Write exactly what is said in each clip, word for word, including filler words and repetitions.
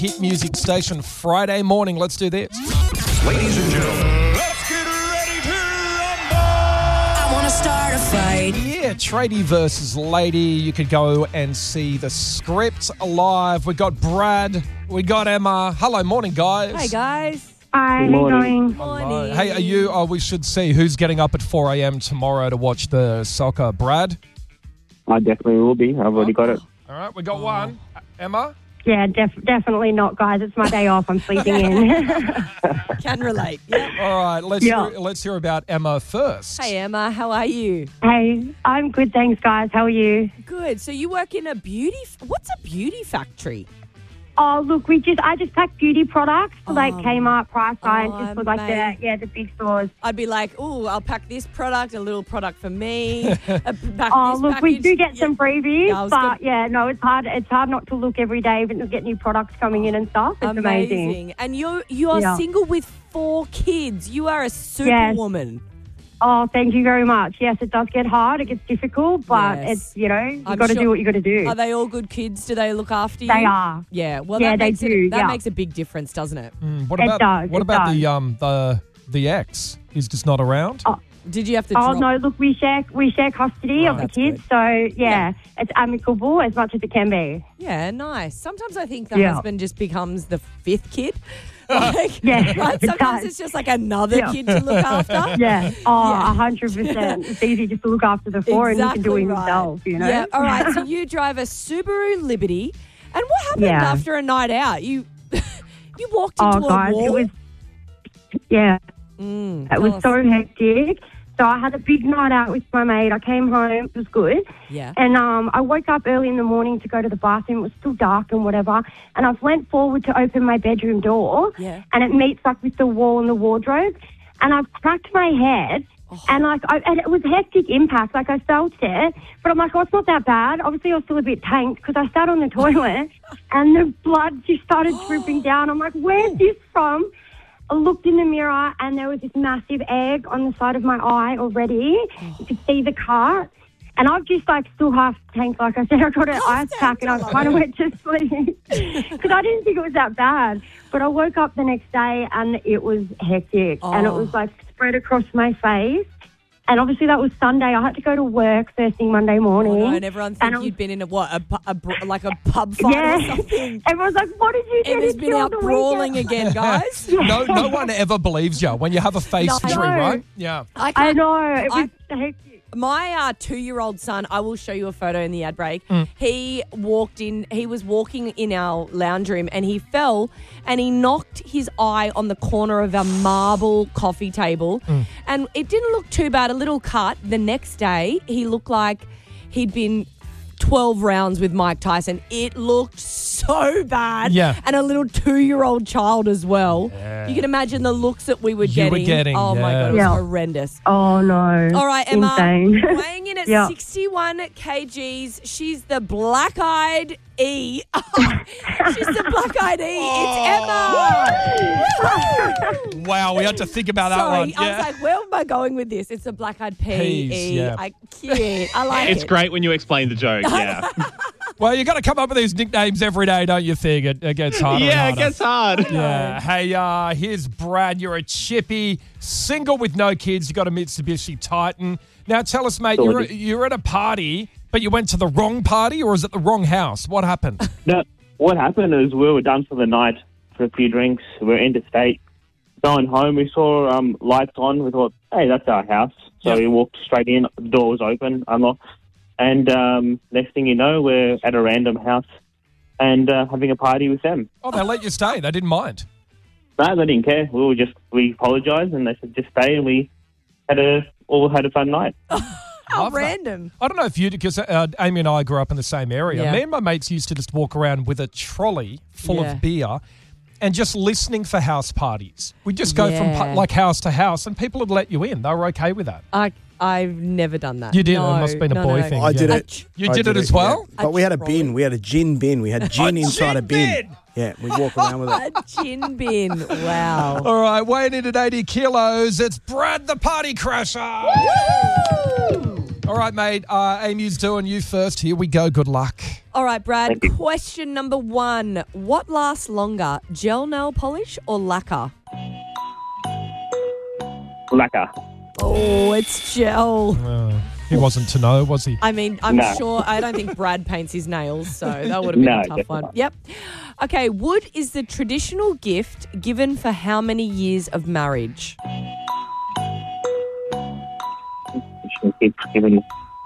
Hit music station Friday morning. Let's do this. Ladies and gentlemen, let's get ready to rumble! I want to start a fight. Yeah, Tradie versus Lady. You could go and see the script live. We got Brad. We got Emma. Hello, morning, guys. Hey, guys. Hi, how you Morning. going? Morning. Hey, are you? Oh, we should see who's getting up at four a.m. tomorrow to watch the soccer. Brad? I definitely will be. I've already got it. All right, we got one. Emma? Yeah, def- definitely not, guys. It's my day off. I'm sleeping in. Can relate. Yep. All right, let's Yeah. hear, let's hear about Emma first. Hey, Emma. How are you? Hey, I'm good, thanks, guys. How are you? Good. So you work in a beauty... F- What's a beauty factory? Oh, look, we just I just pack beauty products for like Oh. Kmart, Price Line, Oh, just for like mate. the yeah the big stores. I'd be like, oh, I'll pack this product, a little product for me. a p- pack Oh, this look, we package. do get Yeah. some freebies, Yeah, I was but gonna- yeah, no, it's hard. It's hard not to look every day and get new products coming in and stuff. It's amazing. Amazing. And you're, you are Yeah. single with four kids. You are a superwoman. Oh, thank you very much. Yes, it does get hard. It gets difficult, but Yes. it's you know you I'm got to sure- do what you got to do. Are they all good kids? Do they look after you? They are. Yeah. Well, Yeah, that they makes do, It, that yeah. makes a big difference, doesn't it? Mm, what It about does, what it about the does. um the the ex? He's just not around. Oh, Did you have to Oh drop... no! Look, we share we share custody Oh, of the that's kids, good. so yeah, Yeah. it's amicable as much as it can be. Yeah, nice. Sometimes I think the Yeah. husband just becomes the fifth kid. Like, Yeah, right? it Sometimes does. it's just like another Yeah. kid to look after. Yeah, oh, Yeah. a hundred percent. It's easy just to look after the four, and you can do it right. himself. You know. Yeah. All right. So you drive a Subaru Liberty, and what happened Yeah. after a night out? You you walked into Oh, a guys, wall. it was yeah, Mm, it tell was us. so hectic. So I had a big night out with my mate. I came home. It was good. Yeah. And um, I woke up early in the morning to go to the bathroom. It was still dark and whatever. And I went forward to open my bedroom door. Yeah. And it meets up with the wall and the wardrobe. And I've cracked my head. Oh. And like, I, and it was hectic impact. Like I felt it, but I'm like, oh, it's not that bad. Obviously, I was still a bit tanked because I sat on the toilet, and the blood just started dripping down. I'm like, where's this from? I looked in the mirror, and there was this massive egg on the side of my eye already. You could see the cut. And I've just, like, still half tanked. Like I said, I got an ice pack, and I kind of went to sleep because I didn't think it was that bad. But I woke up the next day, and it was hectic. And it Oh. was, like, spread across my face. And obviously that was Sunday. I had to go to work first thing Monday morning. Oh, no, and everyone And think I was- you'd been in a what? A, pu- a, br- like a pub fight Yeah. or something. Everyone's like, what did you do? Emma's to been kill out the brawling weekend? again, guys. no, no one ever believes you when you have a face No. injury, No. right? Yeah. I I can't. know. It I- was hectic. My uh, two-year-old son, I will show you a photo in the ad break. Mm. He walked in, he was walking in our lounge room and he fell and he knocked his eye on the corner of our marble coffee table. Mm. And it didn't look too bad, a little cut. The next day, he looked like he'd been twelve rounds with Mike Tyson. It looked so bad. Yeah. And a little two-year-old child as well. Yeah. You can imagine the looks that we were You were getting. getting, Oh, my yeah. God, it was Yeah. horrendous. Oh, no. All right, Emma, Insane. weighing in at Yeah. sixty-one kilograms, she's the black-eyed E. She's the black-eyed E. It's Emma. Wow, we had to think about that Sorry, one. I Yeah. was like, where am I going with this? It's the black-eyed P. Peas, E. yeah. I, cute. I like It's it. great when you explain the joke, yeah. Well, you got to come up with these nicknames every day, don't you think? It, it gets harder. yeah, and it harder. gets hard. Yeah. Hey, uh, here's Brad. You're a chippy, single with no kids. You got a Mitsubishi Titan. Now, tell us, mate. You're you're at a party, but you went to the wrong party, or is it the wrong house? What happened? No, what happened is we were done for the night for a few drinks. We were interstate. Going home, we saw um, lights on. We thought, hey, that's our house. So Yeah. we walked straight in. The door was open, unlocked. And um, next thing you know, we're at a random house and uh, having a party with them. Oh, they let you stay. They didn't mind. No, they didn't care. We were just, we apologised and they said just stay, and we had a, all had a fun night. How Love that. random. I don't know if you, because uh, Amy and I grew up in the same area. Yeah. Me and my mates used to just walk around with a trolley full Yeah. of beer and just listening for house parties. We'd just go from Yeah. pu- like house to house, and people would let you in. They were okay with that. I, I've never done that. You did? It No, must have been a no, boy no. thing. I did Yeah. it. You I did it as yeah. well? But we had a trolley. bin. We had a gin bin. We had gin inside a bin. bin? Yeah, we walk around with it. A gin bin. Wow. All right, weighing in at eighty kilos, it's Brad the Party Crasher. All All right, mate. Uh, Amy's doing you first. Here we go. Good luck. All right, Brad. Thank you. Question number one. What lasts longer, gel nail polish or lacquer? Lacquer. Oh, it's gel. Uh, he wasn't to know, was he? I mean, I'm No. sure, I don't think Brad paints his nails, so that would have been No, a tough one. definitely Yep. Okay, wood is the traditional gift given for how many years of marriage? She keeps giving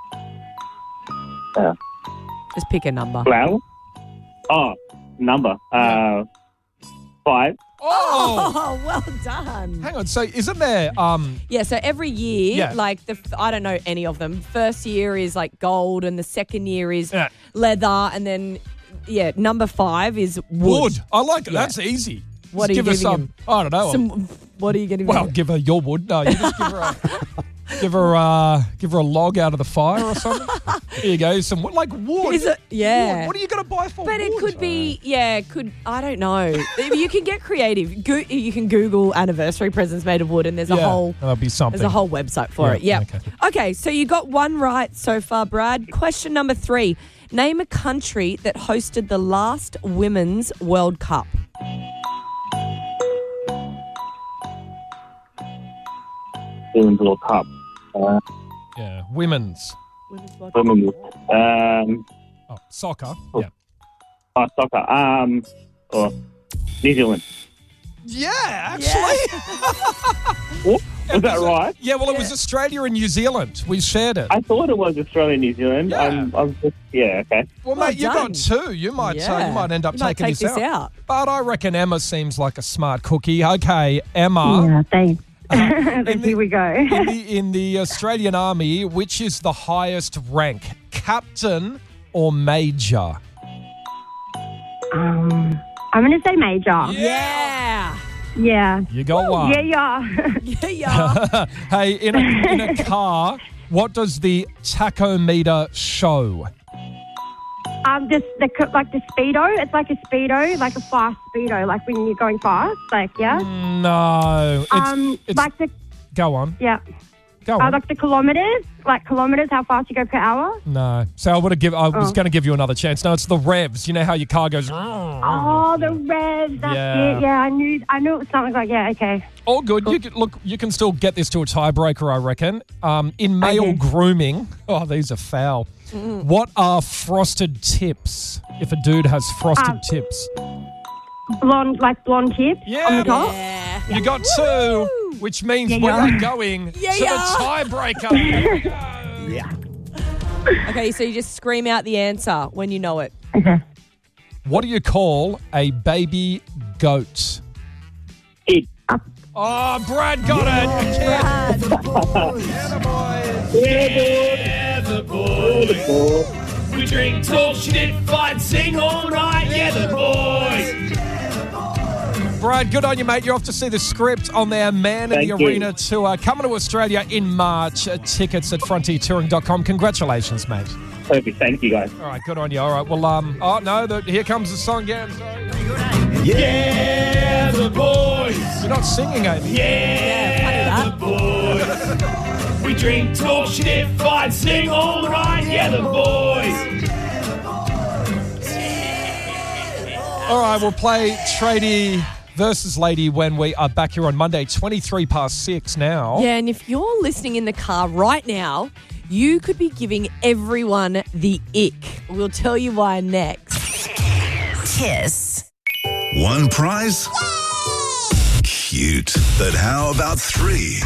uh, Just pick a number. flower. Oh, number. Uh, five. Oh! Oh, well done. Hang on. So isn't there... Um, Yeah, so every year, Yeah. like, the f- I don't know any of them. First year is like gold, and the second year is Yeah. leather, and then, yeah, number five is wood. wood. I like it. Yeah. That's easy. What Just are you give her giving some... him? I don't know. Some, what are you getting? Well, give her your wood. No, you just give her a, give her uh, give her a log out of the fire or something. Here you go. Some wood, like wood. Is it- yeah. Wood. What are you going to buy for But it wood? could be, yeah, it could, I don't know. You can get creative. Go, you can Google anniversary presents made of wood, and there's a Yeah, whole that'll be something. there's a whole website for Yeah, it. Yeah. okay. Okay, so you got one right so far, Brad. Question number three. Name a country that hosted the last Women's World Cup. Women's World Cup. Uh, Yeah, women's. Women's World Cup. women's. Um, Oh, soccer. Oh. Yeah. oh, soccer. Um, or New Zealand. Yeah, actually. Oh, was that right? Yeah, well, it was Australia and New Zealand. We shared it. I thought it was Australia and New Zealand. Yeah. I'm, I'm just, yeah, okay. Well, Well mate, you done. got two. You might, uh, Yeah. you might end up You might taking take this, this out. But I reckon Emma seems like a smart cookie. Okay, Emma. Yeah, thanks. in the- Here we go. In the, in the Australian Army, which is the highest rank, captain or major? Um, I'm going to say major. Yeah. Yeah. You got one. Yeah, yeah. Yeah, yeah. Hey, in a, in a car, what does the tachometer show? um, just the co- like the speedo. It's like a speedo, like a fast speedo, like when you're going fast. Like yeah. No. It's, um, it's, like the go on. yeah. Go Uh, on. like the kilometers, like kilometers, how fast you go per hour. No. So I would have give. I was Oh. going to give you another chance. No, it's the revs. You know how your car goes. Oh, the revs. That's Yeah. it. Yeah, I knew. I knew it was something like yeah. Okay. All good. You can, look, you can still get this to a tiebreaker, I reckon. Um, in male Okay. grooming, oh, these are foul. What are frosted tips? If a dude has frosted Um, tips, Blonde, like blonde tips Yeah, on the top. Yeah. you got two, which means Yeah, we yeah. are going Yeah, to yeah. the tiebreaker. Here we go. Yeah. Okay, so you just scream out the answer when you know it. Okay. What do you call a baby goat? Kid. Oh, Brad got it. Brad. Yeah, the boys. We drink, talk shit, fight, sing all night. Yeah, the boys. Brad, good on you, mate. You're off to see the Script on their Man in Thank the you. Arena tour. Coming to Australia in March. Uh, tickets at frontier touring dot com. Congratulations, mate. Perfect. Thank you, guys. All right, good on you. All right, well, um, oh, no, the, here comes the song again. Sorry. Yeah, the boys. You're not singing, Amy. Yeah, the boys. We drink, talk shit, fight, sing all night. Yeah, the boys. All right, we'll play Tradie versus Lady when we are back here on Monday, twenty-three past six now. Yeah, and if you're listening in the car right now, you could be giving everyone the ick. We'll tell you why next. Kiss. One prize? Cute. But how about three?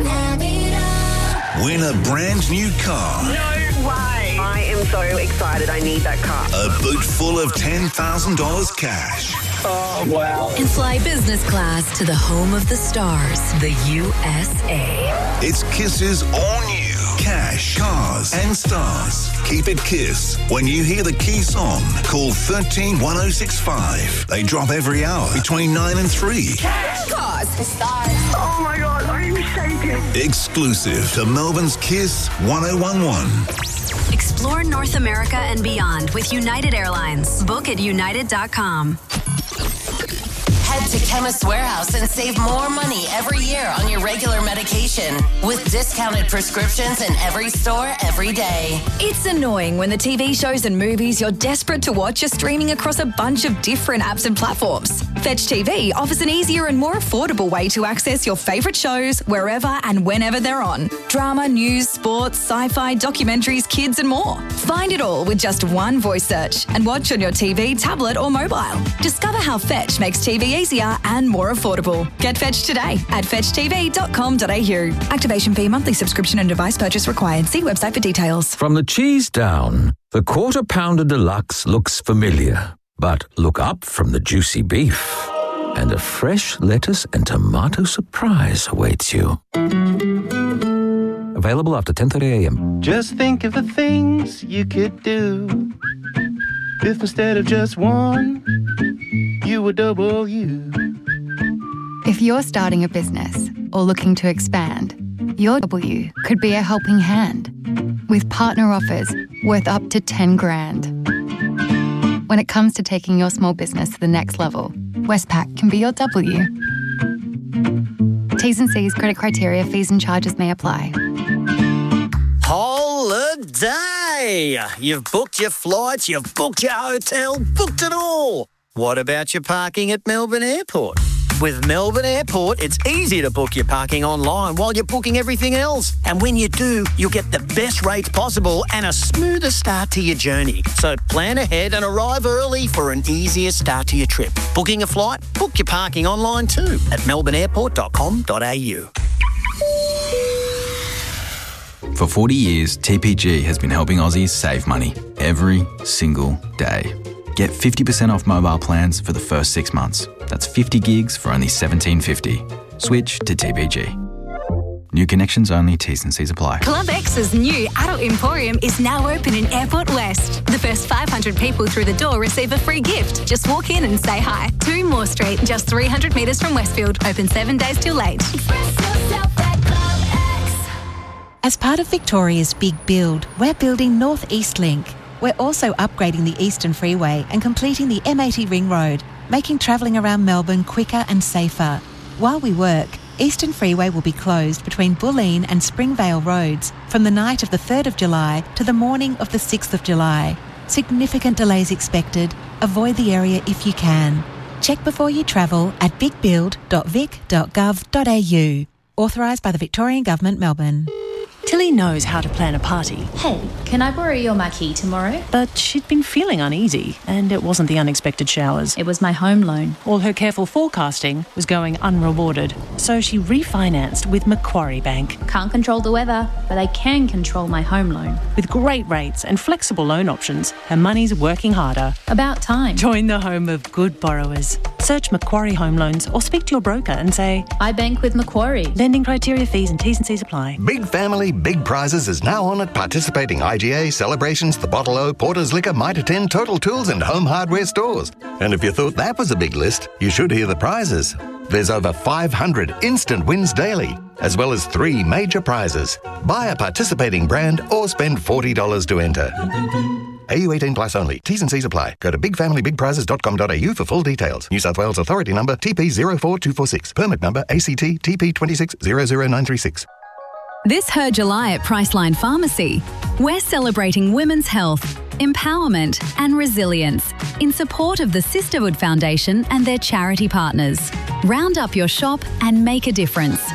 Win a brand new car. Why? I am so excited. I need that car. A boot full of ten thousand dollars cash. Oh, wow. And fly business class to the home of the stars, the U S A. It's Kiss's all new cash, cars, and stars. Keep it Kiss. When you hear the key song, call thirteen one oh six five. They drop every hour between nine and three. Cars, stars. Oh, my God. I'm shaking. Exclusive to Melbourne's Kiss one oh one one. Explore North America and beyond with United Airlines. Book at united dot com. Head to Chemist Warehouse and save more money every year on your regular medication with discounted prescriptions in every store every day. It's annoying when the T V shows and movies you're desperate to watch are streaming across a bunch of different apps and platforms. Fetch T V offers an easier and more affordable way to access your favourite shows wherever and whenever they're on. Drama, news, sports, sci-fi, documentaries, kids and more. Find it all with just one voice search and watch on your T V, tablet or mobile. Discover how Fetch makes T V easier and more affordable. Get Fetch today at fetch t v dot com dot a u. Activation fee, monthly subscription and device purchase required. See website for details. From the cheese down, the Quarter Pounder Deluxe looks familiar. But look up from the juicy beef, and a fresh lettuce and tomato surprise awaits you. Available after ten thirty a m. Just think of the things you could do if instead of just one, you were double you. If you're starting a business or looking to expand, your W could be a helping hand with partner offers worth up to ten grand. When it comes to taking your small business to the next level, Westpac can be your W. T's and C's, credit criteria, fees and charges may apply. Holiday! You've booked your flights, you've booked your hotel, booked it all. What about your parking at Melbourne Airport? With Melbourne Airport, it's easy to book your parking online while you're booking everything else. And when you do, you'll get the best rates possible and a smoother start to your journey. So plan ahead and arrive early for an easier start to your trip. Booking a flight? Book your parking online too at melbourne airport dot com dot a u. For forty years, T P G has been helping Aussies save money every single day. Get fifty percent off mobile plans for the first six months. That's fifty gigs for only seventeen fifty. Switch to T P G. New connections only, T's and C's apply. Club X's new adult emporium is now open in Airport West. The first five hundred people through the door receive a free gift. Just walk in and say hi. two Moore Street, just three hundred metres from Westfield. Open seven days till late. As part of Victoria's Big Build, we're building North East Link. We're also upgrading the Eastern Freeway and completing the M eighty Ring Road, making travelling around Melbourne quicker and safer. While we work, Eastern Freeway will be closed between Bulleen and Springvale Roads from the night of the third of July to the morning of the sixth of July. Significant delays expected. Avoid the area if you can. Check before you travel at big build dot vic dot gov dot a u. Authorised by the Victorian Government, Melbourne. Tilly knows how to plan a party. Hey, can I borrow your marquee tomorrow? But she'd been feeling uneasy, and it wasn't the unexpected showers. It was my home loan. All her careful forecasting was going unrewarded, so she refinanced with Macquarie Bank. Can't control the weather, but I can control my home loan. With great rates and flexible loan options, her money's working harder. About time. Join the home of good borrowers. Search Macquarie Home Loans or speak to your broker and say, I bank with Macquarie. Lending criteria, fees and T's and C's apply. Big Family, Big Prizes is now on at participating I G A, Celebrations, The Bottle O, Porter's Liquor, Mitre ten, Total Tools and Home Hardware stores. And if you thought that was a big list, you should hear the prizes. There's over five hundred instant wins daily, as well as three major prizes. Buy a participating brand or spend forty dollars to enter. A U eighteen plus only. T's and C's apply. Go to big family big prizes dot com dot a u for full details. New South Wales Authority number T P zero four two four six. Permit number A C T T P two six zero zero nine three six. This Her July at Priceline Pharmacy, we're celebrating women's health, empowerment and resilience in support of the Sisterhood Foundation and their charity partners. Round up your shop and make a difference.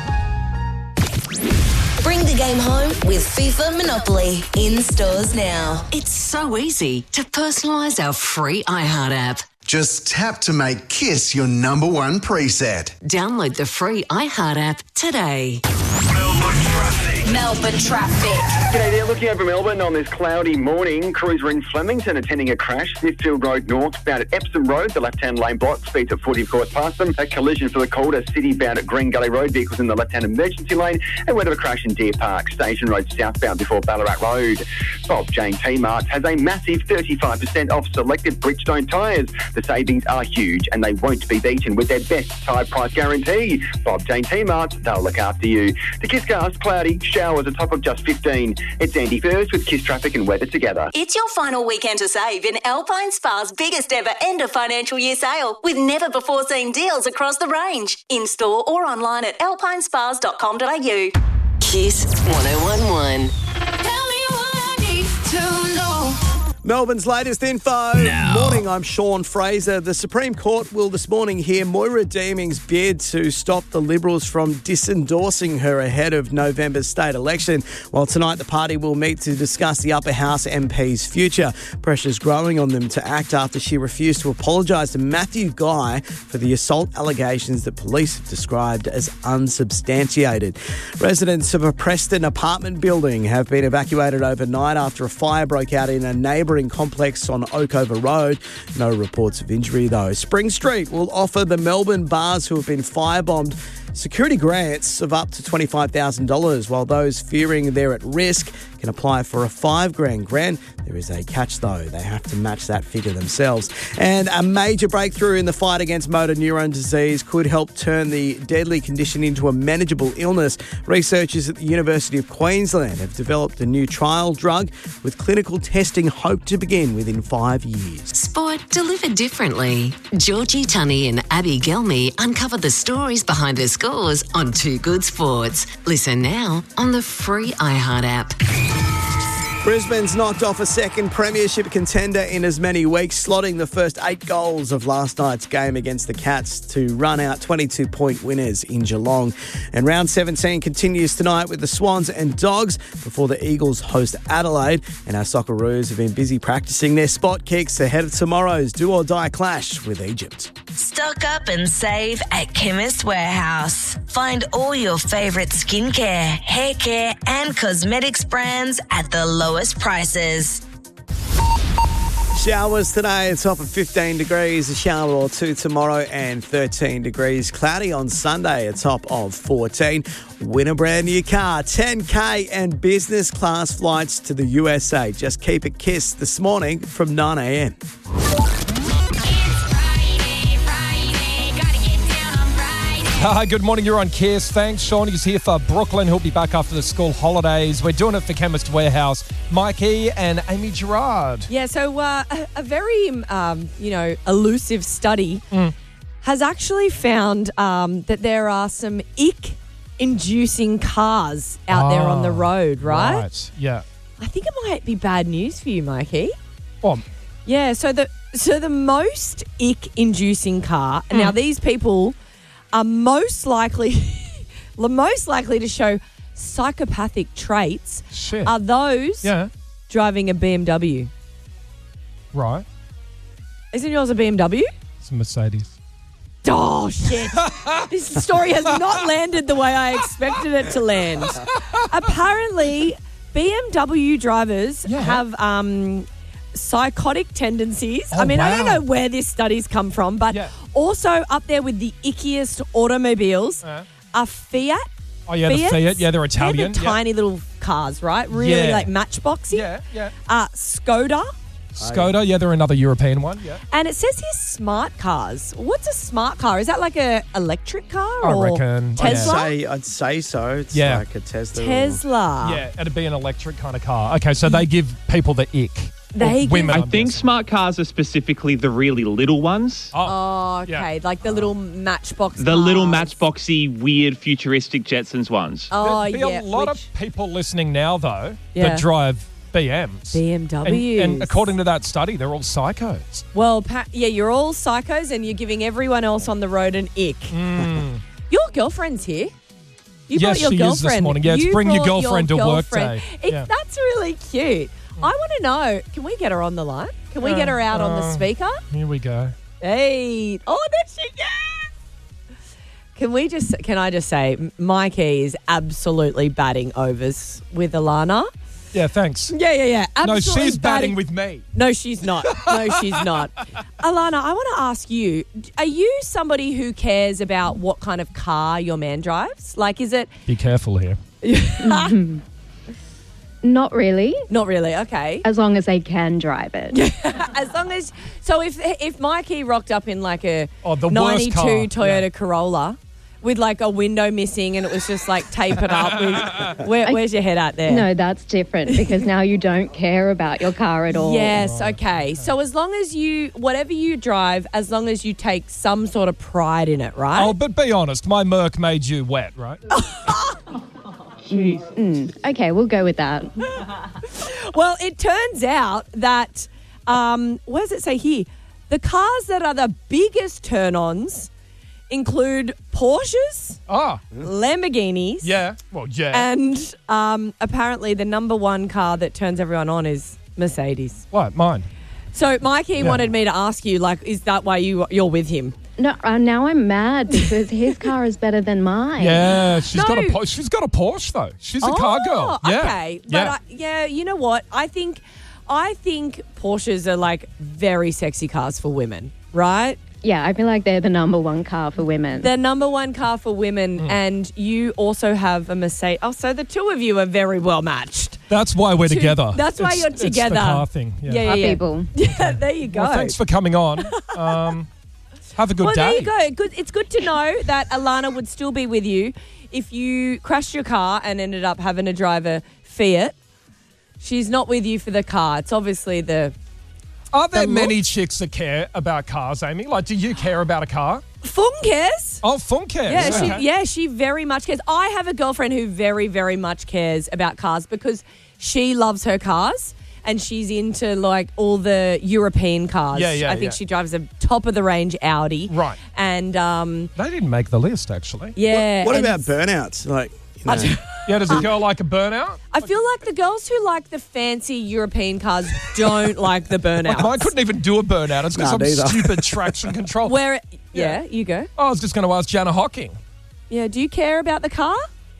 Bring the game home with FIFA Monopoly in stores now. It's so easy to personalise our free iHeart app. Just tap to make Kiss your number one preset. Download the free iHeart app today. Melbourne traffic. Melbourne traffic. G'day there, looking over Melbourne on this cloudy morning. Crews were in Flemington attending a crash. Smithfield Road North, bound at Epsom Road. The left-hand lane blocked, speeds at forty, of course, past them. A collision for the Calder City bound at Green Gully Road. Vehicles in the left-hand emergency lane. And went to a crash in Deer Park, Station Road southbound before Ballarat Road. Bob Jane T-Mart has a massive thirty-five percent off selected Bridgestone tyres. The savings are huge and they won't be beaten with their best tyre price guarantee. Bob Jane T-Mart, they'll look after you. The Kiss Cast, cloudy, shower showers, a top of just fifteen. It's Andy first with Kiss Traffic and weather together. It's your final weekend to save in Alpine Spa's biggest ever end of financial year sale with never-before-seen deals across the range. In-store or online at alpine spas dot com dot a u. Kiss one oh one one. Melbourne's latest info. Now. Morning, I'm Sean Fraser. The Supreme Court will this morning hear Moira Deeming's bid to stop the Liberals from disendorsing her ahead of November's state election. While tonight the party will meet to discuss the upper house M P's future. Pressure's growing on them to act after she refused to apologise to Matthew Guy for the assault allegations that police have described as unsubstantiated. Residents of a Preston apartment building have been evacuated overnight after a fire broke out in a neighbouring complex on Oakover Road. No reports of injury though. Spring Street will offer the Melbourne bars who have been firebombed security grants of up to twenty-five thousand dollars, while those fearing they're at risk can apply for a five grand grant. There is a catch though. They have to match that figure themselves. And a major breakthrough in the fight against motor neurone disease could help turn the deadly condition into a manageable illness. Researchers at the University of Queensland have developed a new trial drug with clinical testing hoped to begin within five years. Sport delivered differently. Georgie Tunney and Abby Gelmy uncover the stories behind the scores on Two Good Sports. Listen now on the free iHeart app. Brisbane's knocked off a second premiership contender in as many weeks, slotting the first eight goals of last night's game against the Cats to run out twenty-two point winners in Geelong. And round seventeen continues tonight with the Swans and Dogs before the Eagles host Adelaide. And our Socceroos have been busy practicing their spot kicks ahead of tomorrow's do-or-die clash with Egypt. Stock up and save at Chemist Warehouse. Find all your favourite skincare, hair care and cosmetics brands at the lowest prices. Showers today, a top of fifteen degrees, a shower or two tomorrow and thirteen degrees. Cloudy on Sunday, a top of fourteen. Win a brand new car, ten K and business class flights to the U S A. Just keep it Kiss this morning from nine a.m. Hi, good morning. You're on Kiss. Thanks. Sean is here for Brooklyn. He'll be back after the school holidays. We're doing it for Chemist Warehouse. Mikey and Amy Gerard. Yeah, so uh, a, a very, um, you know, elusive study mm. has actually found um, that there are some ick-inducing cars out oh, there on the road, right? Right, yeah. I think it might be bad news for you, Mikey. What? Yeah, so the, so the most ick-inducing car, mm. now these people are most likely most likely to show psychopathic traits Shit. are those yeah. driving a B M W. Right. Isn't yours a B M W? It's a Mercedes. Oh, shit. This story has not landed the way I expected it to land. Apparently, B M W drivers yeah. have um, psychotic tendencies. Oh, I mean, wow. I don't know where this study's come from, but yeah. also up there with the ickiest automobiles uh. are Fiat. Oh, yeah, Fiats? the Fiat. Yeah, they're Italian. They're the yeah. tiny little cars, right? Really yeah. like matchboxy. Yeah, yeah. Uh, Skoda. Skoda, yeah, they're another European one, yeah. And it says here smart cars. What's a smart car? Is that like a electric car I or reckon. Tesla? I'd say, I'd say so. It's yeah. like a Tesla. Tesla. Or... Yeah, it'd be an electric kind of car. Okay, so they give people the ick. They give... women, I think guessing. smart cars are specifically the really little ones. Oh, oh okay. Yeah. Like the little matchbox The cars. little matchboxy, weird, futuristic Jetsons ones. Oh, There'd be yeah. a lot which... of people listening now, though, yeah. that drive B Ms. B M Ws. And, and according to that study, they're all psychos. Well, pa- yeah, you're all psychos and you're giving everyone else on the road an ick. Mm. Your girlfriend's here. You yes, brought your she girlfriend. is this morning. Yeah, it's you bring your brought girlfriend your to girlfriend. work day. It, yeah. That's really cute. I want to know, can we get her on the line? Can we uh, get her out uh, on the speaker? Here we go. Hey. Oh, there she is. Can we just, can I just say, Mikey is absolutely batting overs with Alana. Yeah, thanks. Yeah, yeah, yeah. Absolutely no, she's batting, batting with me. No, she's not. No, she's not. Alana, I want to ask you, are you somebody who cares about what kind of car your man drives? Like, is it... Be careful here. Not really. Not really, okay. As long as they can drive it. As long as... So if if Mikey rocked up in like a oh, the ninety-two worst car. Toyota yeah. Corolla, with like a window missing and it was just like tape it up. With, where, I- where's your head at there? No, that's different because now you don't care about your car at all. Yes, okay. So as long as you, whatever you drive, as long as you take some sort of pride in it, right? Oh, but be honest, my Merc made you wet, right? Mm, okay, we'll go with that. Well, it turns out that, um, what does it say here? The cars that are the biggest turn-ons include Porsches, Ah, Lamborghinis, yeah. Well, yeah. and um, apparently the number one car that turns everyone on is Mercedes. What? Mine? So Mikey Yeah. wanted me to ask you, like, is that why you, you're with him? No, uh, now I'm mad because his car is better than mine. Yeah, she's got a No. Po- she's got a Porsche though. She's a car girl. Oh, Yeah. okay. But Yeah. I, yeah, you know what? I think I think Porsches are like very sexy cars for women, right? Yeah, I feel like they're the number one car for women. They're number one car for women, Hmm. and you also have a Mercedes. Oh, so the two of you are very well matched. That's why we're Two- together. That's why It's- you're it's together. the car thing. Yeah. Yeah, yeah, Our yeah. people. Yeah, there you go. Well, thanks for coming on. Um, have a good well, day. there you go. Good. It's good to know that Alana would still be with you if you crashed your car and ended up having to drive a Fiat. She's not with you for the car. It's obviously the. Are there the many look. chicks that care about cars, Amy? Like, do you care about a car? Fung cares. Oh, Fung cares. Yeah, Okay. she, yeah, she very much cares. I have a girlfriend who very, very much cares about cars because she loves her cars and she's into like all the European cars. Yeah, yeah, I think yeah. she drives a top of the range Audi. Right. And um, They didn't make the list, actually. yeah. What and about burnouts? Like, you know, Yeah, does a girl like a burnout? I feel like the girls who like the fancy European cars don't like the burnout. Like, mine couldn't even do a burnout. It's got Nah, some neither. stupid traction control. Where? Yeah, you go. I was just going to ask Jana Hocking. Yeah. Do you care about the car?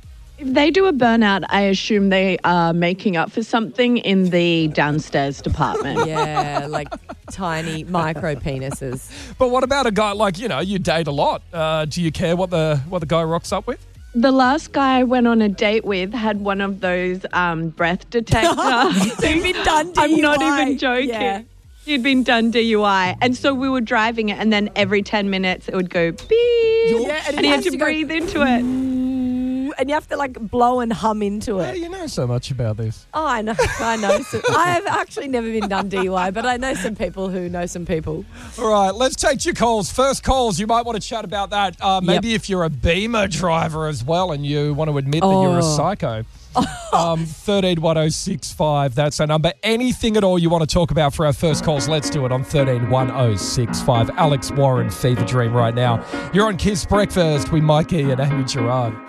If they do a burnout, I assume they are making up for something in the downstairs department. Yeah, like tiny micro penises. But what about a guy like, you know, you date a lot? Uh, do you care what the what the guy rocks up with? The last guy I went on a date with had one of those um, breath detectors. So you've been done D U I. I'm not even joking. Yeah. He'd been done D U I. And so we were driving it, and then every ten minutes it would go beep. Yeah, and and it he had has to to go- breathe into it. And you have to like blow and hum into How it. do you know so much about this? Oh, I know. I know. So, I have actually never been done D U I, but I know some people who know some people. All right, let's take your calls. First calls, you might want to chat about that. Uh, maybe if you're a Beamer driver as well and you want to admit that you're a Oh. psycho. um, thirteen one oh six five, that's our number. Anything at all you want to talk about for our first calls, let's do it on thirteen one oh six five. Alex Warren, Fever Dream right now. You're on Kiss Breakfast with Mikey and Amy Gerard.